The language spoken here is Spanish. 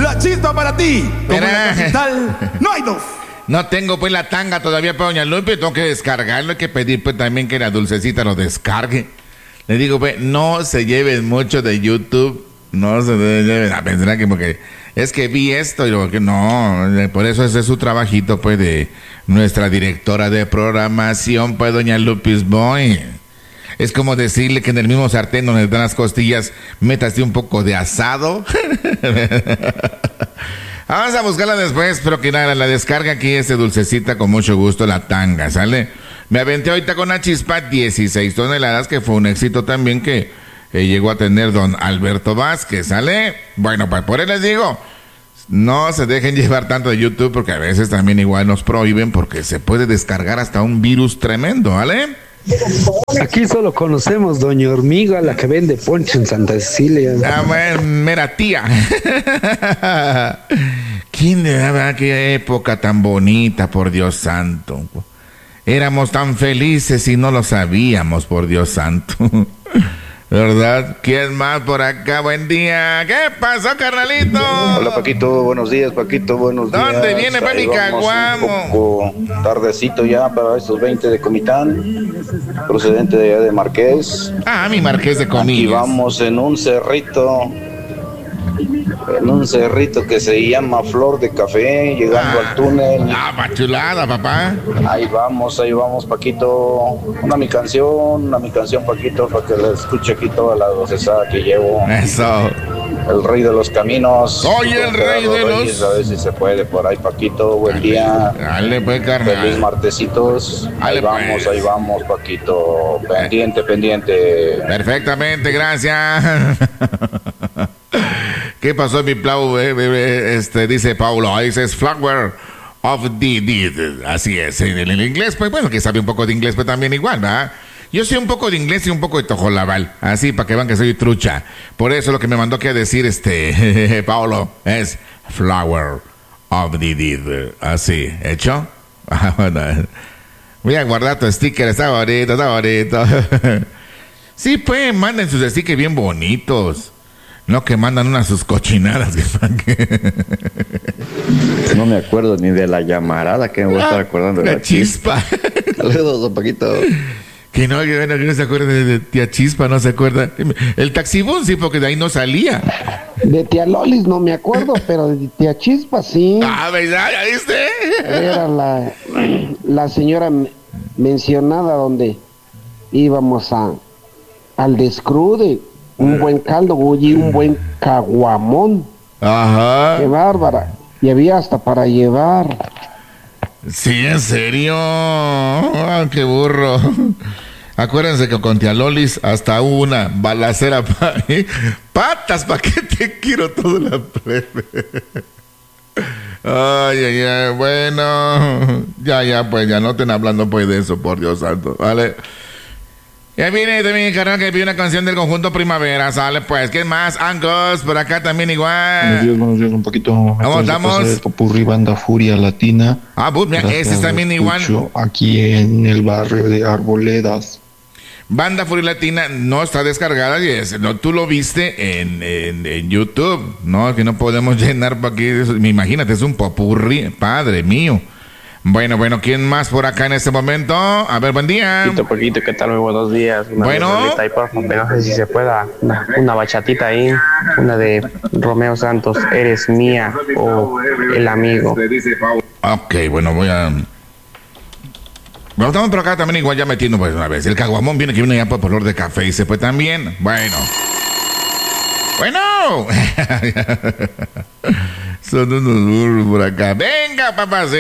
La chispa para ti. Como la capital, no hay dos. No tengo pues la tanga todavía para doña Lupe, tengo que descargarlo, hay que pedir pues también que la dulcecita lo descargue. Le digo, pues, no se lleven mucho de YouTube, no se lleven a pensar que porque es que vi esto y lo que no, por eso ese es su trabajito pues de nuestra directora de programación, pues doña Lupis Boy. Es como decirle que en el mismo sartén donde dan las costillas, métase un poco de asado. Vamos a buscarla después, pero que nada, la descarga aquí dulcecita con mucho gusto, la tanga, ¿sale? Me aventé ahorita con la chispa 16 toneladas, que fue un éxito también que llegó a tener don Alberto Vázquez, ¿sale? Bueno, pues por eso les digo, no se dejen llevar tanto de YouTube, porque a veces también igual nos prohíben, porque se puede descargar hasta un virus tremendo, ¿vale? Aquí solo conocemos doña Hormiga, la que vende ponche en Santa Cecilia. Ah, bueno, mera tía. ¿Quién le daba aquella época tan bonita, por Dios santo? Éramos tan felices y no lo sabíamos, por Dios santo. ¿Verdad? ¿Quién más por acá? Buen día. ¿Qué pasó, carnalito? Hola, Paquito. Buenos días, Paquito. Buenos días. ¿Dónde viene, pa' mi caguamo? Un poco tardecito ya para estos 20 de Comitán, procedente de allá de Marqués. Ah, mi Marqués de Comillas. Y vamos en un cerrito que se llama Flor de Café, llegando al túnel. Ah, chulada, papá. Ahí vamos, Paquito. Una mi canción, Paquito, para que la escuche aquí toda la docesada que llevo. Eso. El rey de los caminos. Soy el rey de los... A ver si se puede por ahí, Paquito. Buen día. Dale, pues, carnal. Feliz martesitos. Ahí vamos, Paquito. Pendiente. Perfectamente, gracias. ¿Qué pasó, mi Plau? Dice Paulo, dice es Flower of the Dead. Así es, en el inglés, pues bueno, que sabe un poco de inglés, pues también igual, ¿verdad? Yo sé un poco de inglés y un poco de tojolabal, así para que vean que soy trucha. Por eso lo que me mandó que decir Paulo es Flower of the Dead. Así, ¿hecho? Voy a guardar tu sticker, está bonito. Sí, pues, manden sus stickers bien bonitos. No que mandan unas sus cochinadas. No me acuerdo ni de la llamarada, que me voy a estar acordando de la chispa. Saludos, don Paquito. Que no se acuerde de tía Chispa, no se acuerda. El taxibón sí, porque de ahí no salía. De tía Lolis no me acuerdo, pero de tía Chispa sí. Ah, ¿verdad? ¿Ya viste? Era la señora mencionada donde íbamos al descrude. Un buen caldo y un buen caguamón. Ajá. Qué bárbara. Y había hasta para llevar. Sí, en serio. Ah, qué burro. Acuérdense que con tía Lolis hasta una balacera patas, ¿pa' qué te quiero toda la plebe? Ay, bueno. Ya, pues ya no estén hablando pues de eso, por Dios santo, ¿vale? Ya viene también, carnal, que pide una canción del conjunto Primavera, sale pues. ¿Qué más? Angus, por acá también igual. Buenos días, un poquito. Vamos. El popurrí Banda Furia Latina. Ah, pues mira, ese es también igual. Aquí en el barrio de Arboledas. Banda Furia Latina no está descargada y tú lo viste en YouTube, ¿no? Que no podemos llenar para aquí. Imagínate, es un popurrí, padre mío. Bueno, ¿quién más por acá en este momento? A ver, buen día. Poquito, ¿qué tal? Muy buenos días. Bueno. Ahí, por favor, no sé si se pueda, una bachatita ahí, una de Romeo Santos, Eres Mía, o El Amigo. Ok, bueno, estamos por acá también igual ya metiendo pues una vez. El caguamón viene ya por olor de café y se fue también. Bueno. Son unos burros por acá. Venga, papá.